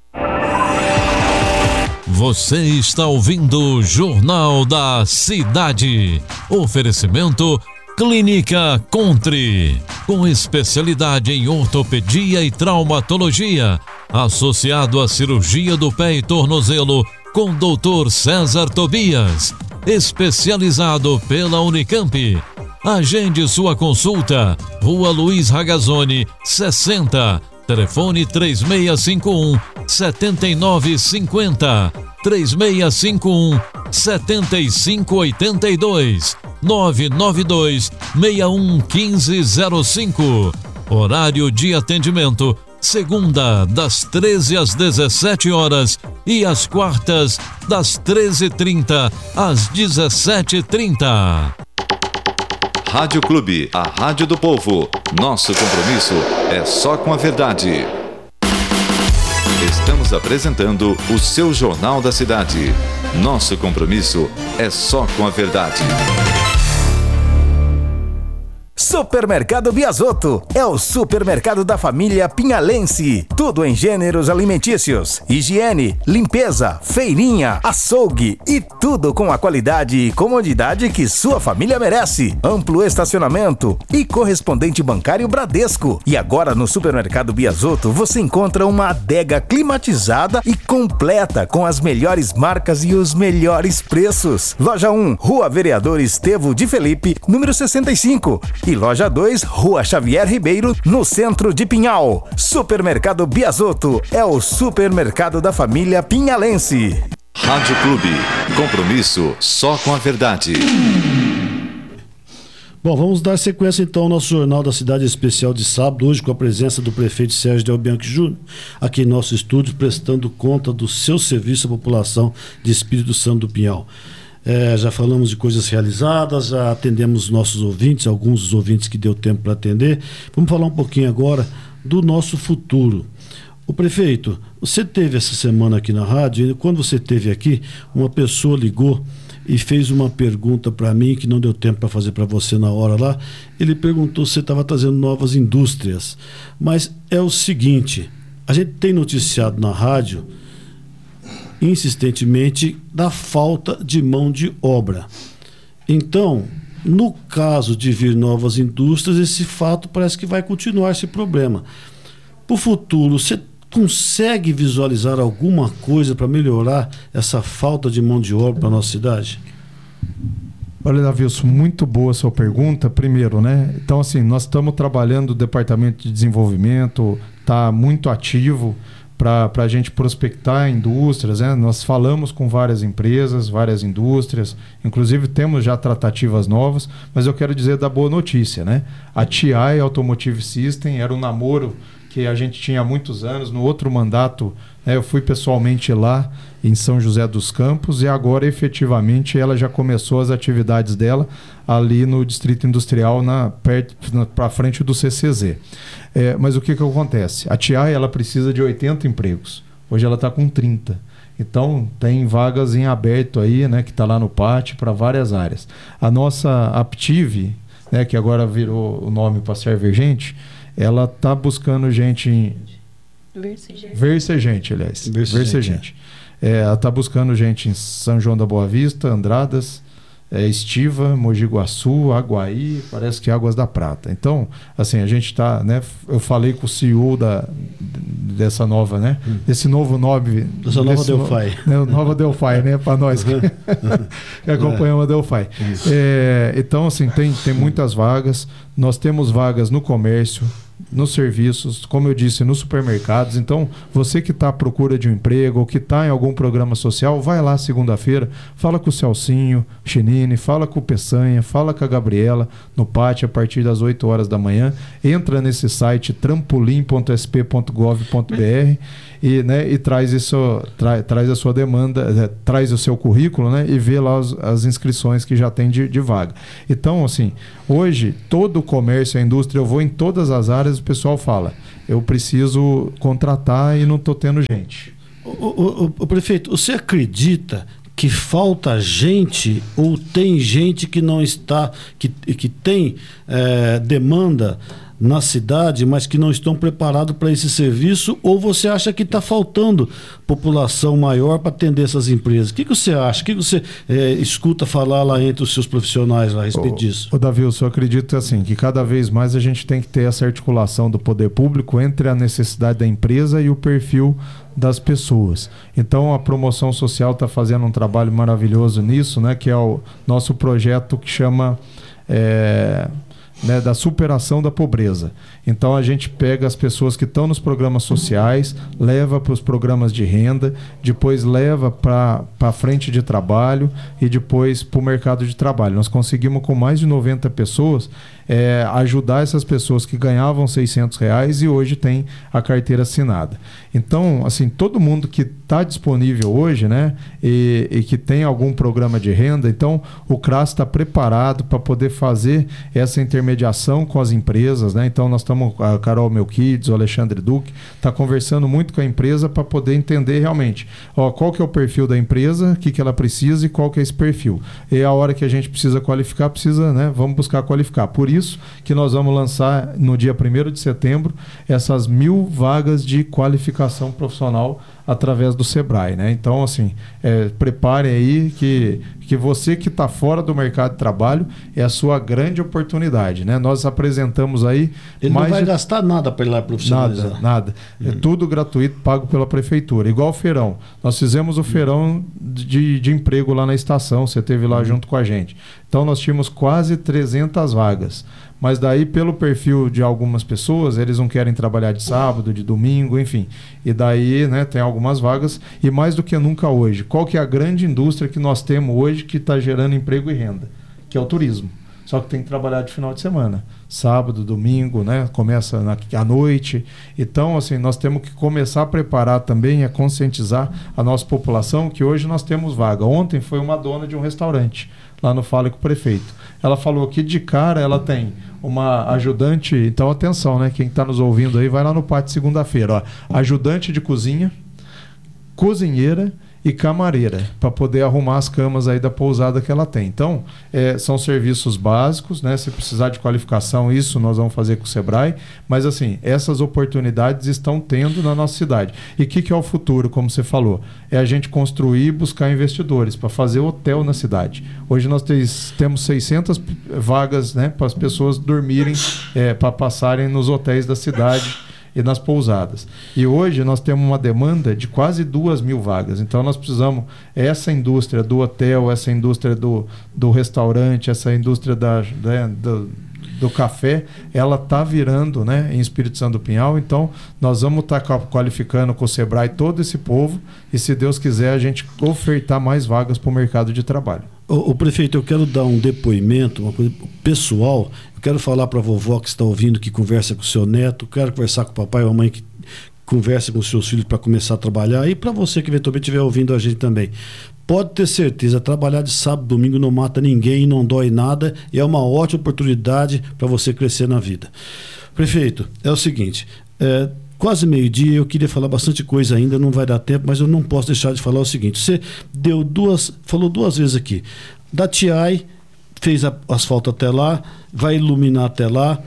Você está ouvindo o Jornal da Cidade. Oferecimento Clínica Contre, com especialidade em ortopedia e traumatologia, associado à cirurgia do pé e tornozelo, com doutor César Tobias, especializado pela Unicamp. Agende sua consulta, Rua Luiz Ragazzoni, sessenta, telefone três seis cinco um, sete nove cinco zero, três seis cinco um, sete cinco oito dois, nove nove dois, seis um um cinco zero cinco. Horário de atendimento, segunda das treze às dezessete horas e às quartas das treze e trinta às dezessete e trinta. Rádio Clube, a rádio do povo. Nosso compromisso é só com a verdade. Estamos apresentando o seu Jornal da Cidade. Nosso compromisso é só com a verdade. Supermercado Biasotto é o supermercado da família pinhalense. Tudo em gêneros alimentícios, higiene, limpeza, feirinha, açougue e tudo com a qualidade e comodidade que sua família merece. Amplo estacionamento e correspondente bancário Bradesco. E agora no Supermercado Biasotto você encontra uma adega climatizada e completa com as melhores marcas e os melhores preços. Loja um, Rua Vereador Estevo de Felipe, número sessenta e cinco. E Loja dois, Rua Xavier Ribeiro, no centro de Pinhal. Supermercado Biasotto é o supermercado da família pinhalense. Rádio Clube, compromisso só com a verdade. Bom, vamos dar sequência então ao nosso Jornal da Cidade Especial de sábado, hoje com a presença do prefeito Sérgio Del Bianchi Júnior, aqui em nosso estúdio, prestando conta do seu serviço à população de Espírito Santo do Pinhal. É, já falamos de coisas realizadas, já atendemos nossos ouvintes, alguns dos ouvintes que deu tempo para atender. Vamos falar um pouquinho agora do nosso futuro. O prefeito, você teve essa semana aqui na rádio, e quando você esteve aqui, uma pessoa ligou e fez uma pergunta para mim, que não deu tempo para fazer para você na hora lá. Ele perguntou se você estava trazendo novas indústrias. Mas é o seguinte, a gente tem noticiado na rádio insistentemente da falta de mão de obra. Então, no caso de vir novas indústrias, esse fato parece que vai continuar esse problema. Para o futuro, você consegue visualizar alguma coisa para melhorar essa falta de mão de obra para a nossa cidade? Olha, Davilson, muito boa a sua pergunta. Primeiro, né? Então, assim, nós estamos trabalhando, o Departamento de Desenvolvimento está muito ativo para a gente prospectar indústrias, né? Nós falamos com várias empresas, várias indústrias, inclusive temos já tratativas novas, mas eu quero dizer da boa notícia, né? A T I Automotive System era um namoro que a gente tinha há muitos anos. No outro mandato, né, eu fui pessoalmente lá em São José dos Campos e agora efetivamente ela já começou as atividades dela ali no Distrito Industrial na, para frente do C C Z. É, mas o que, que acontece? A T I ela precisa de oitenta empregos, hoje ela está com trinta. Então tem vagas em aberto aí, né, que está lá no pátio para várias áreas. A nossa Aptiv, né, que agora virou o nome para Servergente, ela está buscando gente em... Versegente. Versegente, aliás. Versegente. Versegente. É, ela está buscando gente em São João da Boa Vista, Andradas, é, Estiva, Mogi Guaçu, Aguaí, parece que Águas da Prata. Então, assim, a gente está, né? Eu falei com o C E O da, dessa nova, né? Hum. Desse novo nome. Dessa nova Delphi. No, né, nova Delphi, né? Para nós que, que acompanhamos a Delphi. É, então, assim, tem, tem muitas vagas. Nós temos vagas no comércio, nos serviços, como eu disse, nos supermercados. Então, você que está à procura de um emprego ou que está em algum programa social, vai lá segunda-feira, fala com o Celcinho Chinini, fala com o Peçanha, fala com a Gabriela no pátio a partir das oito horas da manhã. Entra nesse site trampolim ponto s p ponto gov ponto b r e, né, e traz, isso, tra, traz a sua demanda, é, traz o seu currículo, né, e vê lá as, as inscrições que já tem de, de vaga. Então, assim, hoje, todo o comércio, a indústria, eu vou em todas as áreas, o pessoal fala, eu preciso contratar e não estou tendo gente. O, o, o, o prefeito, você acredita que falta gente ou tem gente que não está, que, que tem é, demanda na cidade, mas que não estão preparados para esse serviço, ou você acha que está faltando população maior para atender essas empresas? O que, que você acha? O que, que você é, escuta falar lá entre os seus profissionais lá a respeito ô, disso? Ô Davi, eu só acredito assim, que cada vez mais a gente tem que ter essa articulação do poder público entre a necessidade da empresa e o perfil das pessoas. Então a promoção social está fazendo um trabalho maravilhoso nisso, né, que é o nosso projeto que chama é, né, da superação da pobreza. Então a gente pega as pessoas que estão nos programas sociais, leva para os programas de renda, depois leva para a frente de trabalho e depois para o mercado de trabalho. Nós conseguimos, com mais de noventa pessoas, é, ajudar essas pessoas que ganhavam seiscentos reais e hoje tem a carteira assinada. Então, assim, todo mundo que está disponível hoje, né, e, e que tem algum programa de renda, então o CRAS está preparado para poder fazer essa intermediação com as empresas, né? Então nós estamos, a Carol Melquides, o Alexandre Duque, está conversando muito com a empresa para poder entender realmente, ó, qual que é o perfil da empresa, o que, que ela precisa e qual que é esse perfil. E a hora que a gente precisa qualificar, precisa, né, vamos buscar qualificar. Por isso que nós vamos lançar no dia primeiro de setembro essas mil vagas de qualificação profissional através do Sebrae, né? Então, assim, é, prepare aí que, que você que está fora do mercado de trabalho é a sua grande oportunidade, né? Nós apresentamos aí... Ele mais não vai de... gastar nada para ir lá profissionalizar. Nada, nada. Uhum. É tudo gratuito, pago pela prefeitura. Igual o feirão. Nós fizemos o feirão de, de emprego lá na estação, você esteve lá uhum. junto com a gente. Então, nós tínhamos quase trezentas vagas. Mas daí, pelo perfil de algumas pessoas, eles não querem trabalhar de sábado, de domingo, enfim. E daí, né, tem algumas vagas. E mais do que nunca hoje, qual que é a grande indústria que nós temos hoje que está gerando emprego e renda? Que é o turismo. Só que tem que trabalhar de final de semana. Sábado, domingo, né? Começa na, à noite. Então, assim, nós temos que começar a preparar também, a conscientizar a nossa população que hoje nós temos vaga. Ontem foi uma dona de um restaurante, lá no Fale com o Prefeito. Ela falou que de cara ela tem uma ajudante, então atenção, né? Quem está nos ouvindo aí, vai lá no pátio segunda-feira, ó. Ajudante de cozinha, cozinheira e camareira, para poder arrumar as camas aí da pousada que ela tem. Então, é, são serviços básicos, né? Se precisar de qualificação, isso nós vamos fazer com o Sebrae, mas assim, essas oportunidades estão tendo na nossa cidade. E o que, que é o futuro, como você falou? É a gente construir e buscar investidores para fazer hotel na cidade. Hoje nós temos, temos seiscentas vagas, né, para as pessoas dormirem, é, para passarem nos hotéis da cidade. e nas pousadas. E hoje nós temos uma demanda de quase duas mil vagas. Então nós precisamos, essa indústria do hotel, essa indústria do, do restaurante, essa indústria da, da, do, do café, ela está virando, né, em Espírito Santo do Pinhal. Então nós vamos estar tá qualificando com o Sebrae todo esse povo e, se Deus quiser, a gente ofertar mais vagas para o mercado de trabalho. O, o prefeito, eu quero dar um depoimento, uma coisa pessoal. Eu quero falar para a vovó que está ouvindo, que conversa com o seu neto, quero conversar com o papai e a mamãe que conversa com os seus filhos para começar a trabalhar, e para você que eventualmente estiver ouvindo a gente também. Pode ter certeza, trabalhar de sábado, domingo não mata ninguém, não dói nada, e é uma ótima oportunidade para você crescer na vida. Prefeito, é o seguinte, é, quase meio-dia, eu queria falar bastante coisa ainda, não vai dar tempo, mas eu não posso deixar de falar o seguinte: você deu duas, falou duas vezes aqui, da T I, fez a, asfalto até lá, vai iluminar até lá,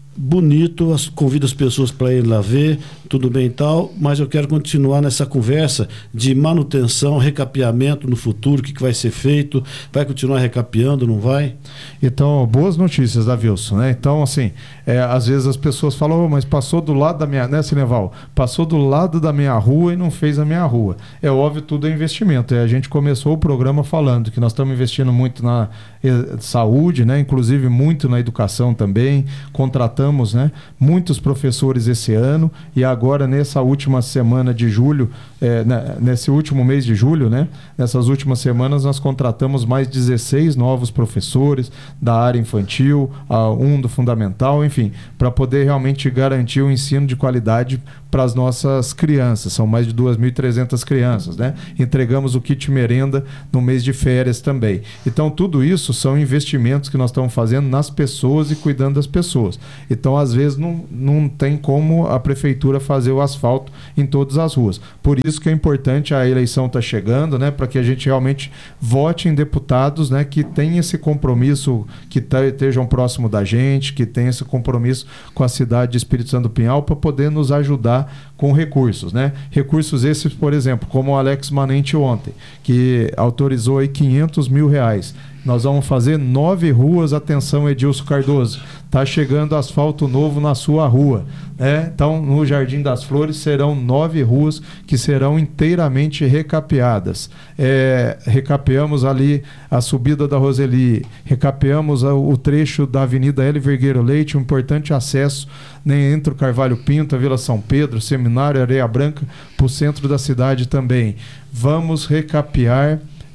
bonito, as, convido as pessoas para ir lá ver, tudo bem e tal, mas eu quero continuar nessa conversa de manutenção, recapeamento no futuro, o que, que vai ser feito, vai continuar recapeando, não vai? Então, boas notícias, Davilson, né? Então, assim, é, às vezes as pessoas falam, oh, mas passou do lado da minha, né, Cineval? Passou do lado da minha rua e não fez a minha rua. É óbvio, tudo é investimento. E a gente começou o programa falando que nós estamos investindo muito na eh, saúde, né? Inclusive muito na educação também, contratamos, né, muitos professores esse ano, e agora nessa última semana de julho, é, né, nesse último mês de julho, né, nessas últimas semanas nós contratamos mais dezesseis novos professores da área infantil, a, um do fundamental, enfim, para poder realmente garantir o ensino de qualidade para as nossas crianças. São mais de duas mil e trezentas crianças, né? Entregamos o kit merenda no mês de férias também. Então tudo isso são investimentos que nós estamos fazendo nas pessoas e cuidando das pessoas. Então às vezes não, não tem como a prefeitura fazer o asfalto em todas as ruas. Por isso que é importante, a eleição está chegando, né, para que a gente realmente vote em deputados, né, que tenham esse compromisso, que estejam próximo da gente, que tenham esse compromisso com a cidade de Espírito Santo do Pinhal, para poder nos ajudar com recursos, né? Recursos esses, por exemplo, como o Alex Manente ontem, que autorizou aí quinhentos mil reais. Nós vamos fazer nove ruas, atenção Edilson Cardoso, está chegando asfalto novo na sua rua, né? Então no Jardim das Flores serão nove ruas que serão inteiramente recapeadas. É, recapeamos ali a subida da Roseli, recapeamos a, o trecho da Avenida L. Vergueiro Leite, um importante acesso, né, entre o Carvalho Pinto, a Vila São Pedro, Seminário, Areia Branca, para o centro da cidade também. Vamos recapear...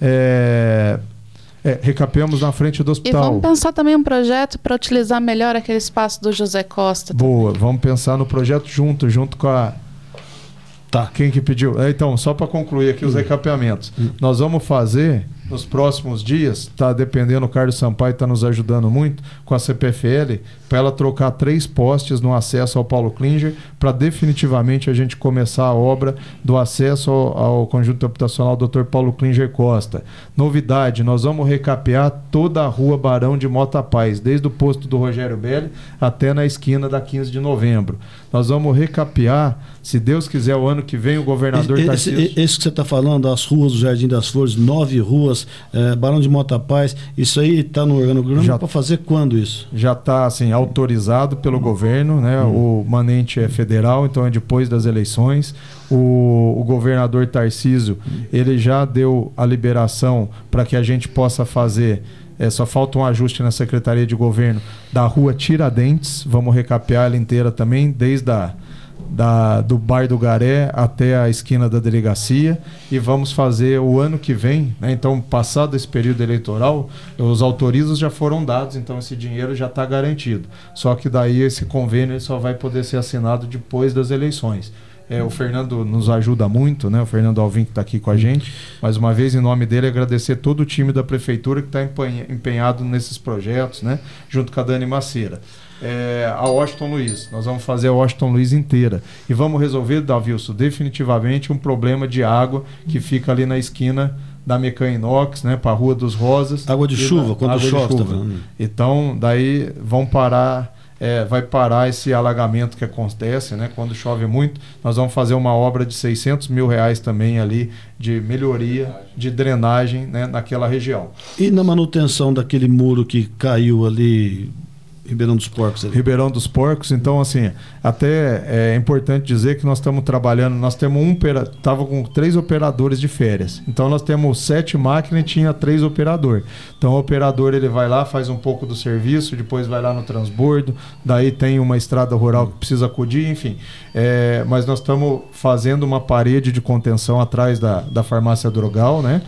É, É, recapeamos na frente do hospital. E vamos pensar também um projeto para utilizar melhor aquele espaço do José Costa. Boa, vamos pensar no projeto junto, junto com a... Tá. Quem que pediu? É, então, só para concluir aqui os hum. recapeamentos. Hum. Nós vamos fazer nos próximos dias, tá dependendo, o Carlos Sampaio está nos ajudando muito com a C P F L, para ela trocar três postes no acesso ao Paulo Klinger, para definitivamente a gente começar a obra do acesso ao, ao conjunto habitacional doutor Paulo Klinger Costa. Novidade, nós vamos recapear toda a rua Barão de Mota Paz, desde o posto do Rogério Belli até na esquina da quinze de novembro. Nós vamos recapear, se Deus quiser, o ano que vem o governador esse, Tarcísio... esse, esse que você está falando, as ruas do Jardim das Flores, nove ruas, É, Barão de Mota Paz, isso aí está no organograma para fazer quando isso? Já está assim, autorizado pelo hum. governo, né? Hum. O manente é federal, então é depois das eleições. O, o governador Tarcísio, hum. ele já deu a liberação para que a gente possa fazer, é, só falta um ajuste na Secretaria de Governo, da rua Tiradentes, vamos recapear ela inteira também, desde a Da, do Bar do Garé até a esquina da delegacia, e vamos fazer o ano que vem, né? Então, passado esse período eleitoral, os autorizos já foram dados, então esse dinheiro já está garantido, só que daí esse convênio só vai poder ser assinado depois das eleições. É, o Fernando nos ajuda muito, né? O Fernando Alvim, que está aqui com a gente, mais uma vez, em nome dele, agradecer todo o time da prefeitura que está empenhado nesses projetos, né? Junto com a Dani Maceira. É, a Washington Luiz, nós vamos fazer a Washington Luiz inteira e vamos resolver, Davilson, definitivamente um problema de água que fica ali na esquina da Mecan Inox, né, para a Rua dos Rosas. Água de chuva, quando água chove, de chuva. Tá, então daí vão parar, é, vai parar esse alagamento que acontece, né, quando chove muito. Nós vamos fazer uma obra de seiscentos mil reais também ali de melhoria de drenagem, né, naquela região. E na manutenção daquele muro que caiu ali Ribeirão dos Porcos. Ali. Ribeirão dos Porcos. Então, assim, até é importante dizer que nós estamos trabalhando, nós temos um, estava com três operadores de férias. Então, nós temos sete máquinas e tinha três operadores. Então, o operador, ele vai lá, faz um pouco do serviço, depois vai lá no transbordo, daí tem uma estrada rural que precisa acudir, enfim. É, mas nós estamos fazendo uma parede de contenção atrás da, da farmácia Drogal, né?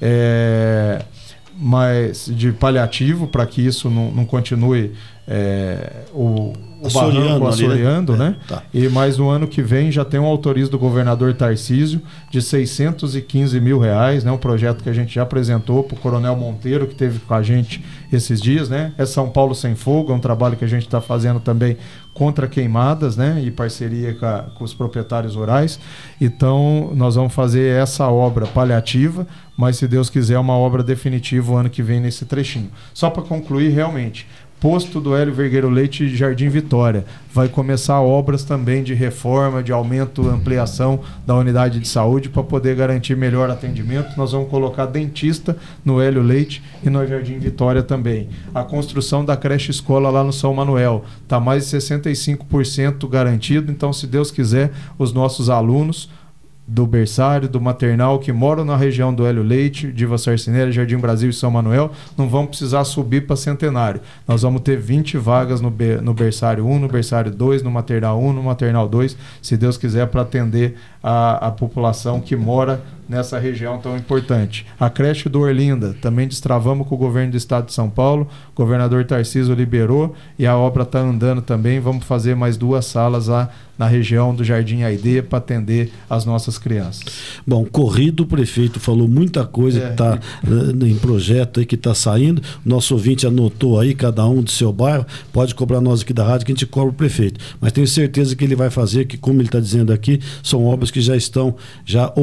É, mas de paliativo, para que isso não, não continue é, o, o barranco assoreando, né? É, tá. E mais no ano que vem já tem um autorizo do governador Tarcísio de seiscentos e quinze mil reais, né? Um projeto que a gente já apresentou para o Coronel Monteiro, que esteve com a gente esses dias, né? É São Paulo Sem Fogo, é um trabalho que a gente está fazendo também contra queimadas, né? E parceria com, a, com os proprietários rurais. Então, nós vamos fazer essa obra paliativa, mas se Deus quiser, uma obra definitiva o ano que vem nesse trechinho. Só para concluir, realmente, posto do Hélio Vergueiro Leite e Jardim Vitória. Vai começar obras também de reforma, de aumento, ampliação da unidade de saúde para poder garantir melhor atendimento. Nós vamos colocar dentista no Hélio Leite e no Jardim Vitória também. A construção da creche escola lá no São Manuel está mais de sessenta e cinco por cento garantido. Então, se Deus quiser, os nossos alunos do berçário, do maternal, que moram na região do Hélio Leite, Diva Sarcinelli, Jardim Brasil e São Manuel, não vão precisar subir para Centenário. Nós vamos ter vinte vagas no, be- no berçário um, no berçário dois, no maternal um, no maternal dois, se Deus quiser, para atender a, a população que mora nessa região tão importante. A creche do Orlinda, também destravamos com o governo do estado de São Paulo, o governador Tarcísio liberou e a obra está andando também. Vamos fazer mais duas salas lá na região do Jardim Aide para atender as nossas crianças. Bom, corrido, o prefeito falou muita coisa é. que está uh, em projeto aí, que está saindo. Nosso ouvinte anotou aí, cada um do seu bairro, pode cobrar nós aqui da rádio que a gente cobra o prefeito. Mas tenho certeza que ele vai fazer, que como ele está dizendo aqui, são obras que já estão já